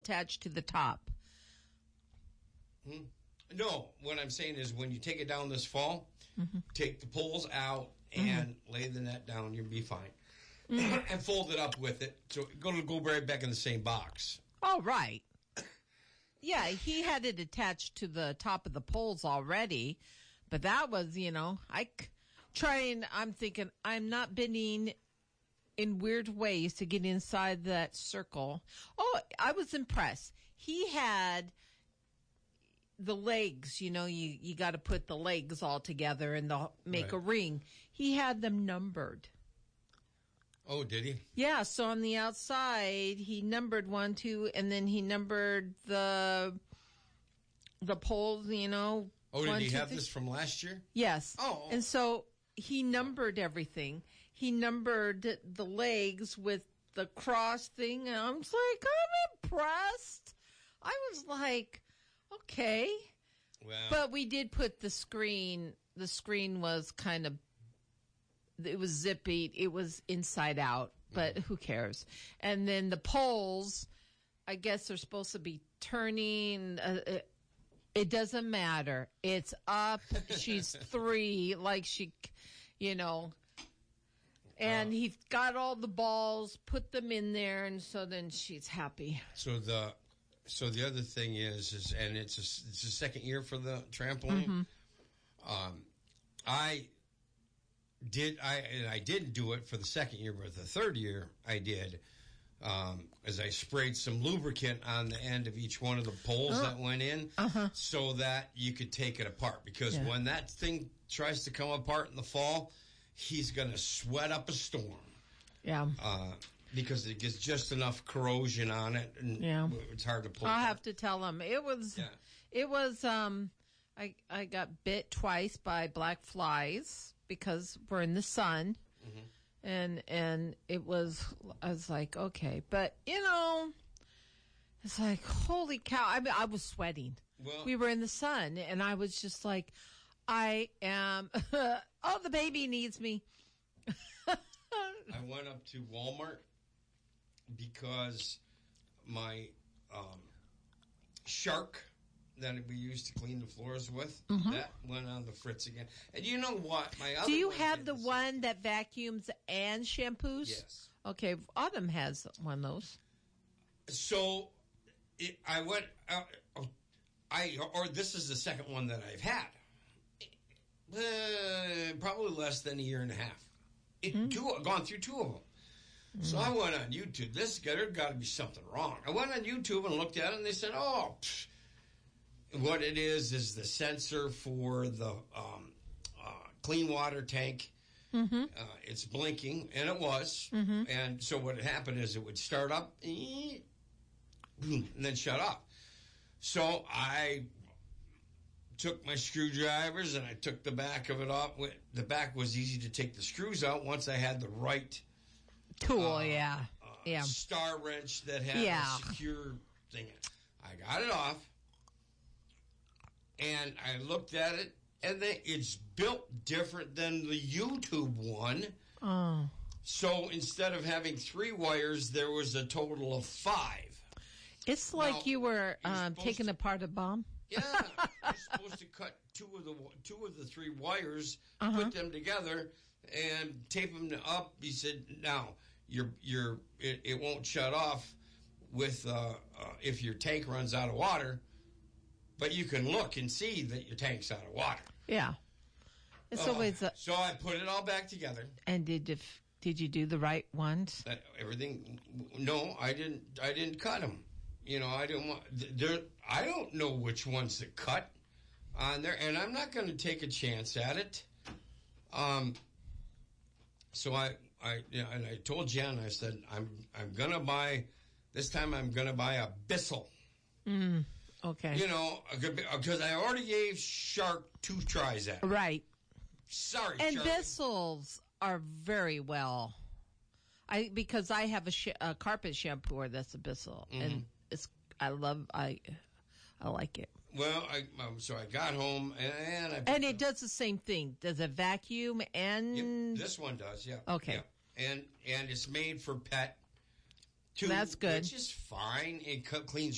attached to the top. No, what I'm saying is when you take it down this fall, take the poles out and lay the net down, you'll be fine. And fold it up with it, so it'll go right back in the same box. Oh, right. Yeah, he had it attached to the top of the poles already, but that was, I'm thinking, I'm not bending in weird ways to get inside that circle. Oh, I was impressed. He had the legs, you got to put the legs all together and make a ring. He had them numbered. Oh, did he? Yeah, so on the outside, he numbered 1, 2, and then he numbered the poles, Oh, did 1, he 2, have 3. this from last year? Yes. Oh. And so he numbered everything. He numbered the legs with the cross thing, and I was like, I'm impressed. I was like, okay. Well, But we did put the screen. The screen was kind of, it was zippy. It was inside out, but who cares? And then the poles, I guess they're supposed to be turning. It doesn't matter. It's up. She's 3, like she, and he got all the balls, put them in there, and so then she's happy. So the other thing is and it's the second year for the trampoline. I didn't do it for the second year, but the third year I did. As I sprayed some lubricant on the end of each one of the poles that went in, so that you could take it apart. Because when that thing tries to come apart in the fall, he's going to sweat up a storm. Yeah. Because it gets just enough corrosion on it, and it's hard to pull. I'll have to tell him it was. Yeah. It was. I got bit twice by black flies because we're in the sun, and it was. I was like, okay, but it's like, holy cow! I mean, I was sweating. Well, we were in the sun, and I was just like, I am. Oh, the baby needs me. I went up to Walmart because my shark that we used to clean the floors with, that went on the fritz again. And you know what? Do you have the one that vacuums and shampoos? Yes. Okay, Autumn has one of those. So I went. This is the second one that I've had. Probably less than a year and a half. I've gone through 2 of them. So I went on YouTube. There got to be something wrong. I went on YouTube and looked at it, and they said, what it is the sensor for the clean water tank. It's blinking, and it was. And so what had happened is it would start up, boom, and then shut off. So I took my screwdrivers and I took the back of it off. The back was easy to take the screws out once I had the right tool, star wrench that had a secure thing. I got it off and I looked at it, and it's built different than the YouTube one. Oh. So instead of having 3 wires, there was a total of 5. It's like you were taking apart a bomb. Yeah, you're supposed to cut 2 of the 3 wires, put them together, and tape them up. He said, "Now it won't shut off with if your tank runs out of water, but you can look and see that your tank's out of water." Yeah, it's always. So I put it all back together. And did you do the right ones? Everything? No, I didn't cut them. I didn't want. I don't know which ones to cut on there, and I'm not going to take a chance at it. So I told Jen, I said, I'm going to buy this time. I'm going to buy a Bissell. Okay. Because I already gave Shark 2 tries at it. Right. Sorry, and Shark. Bissells are very well. Because I have a carpet shampooer that's a Bissell, and I like it. Well, so I got home and it does the same thing. Does it vacuum and? Yep, this one does, yeah. Okay. Yeah. And it's made for pet too. That's good. Which is fine. It cleans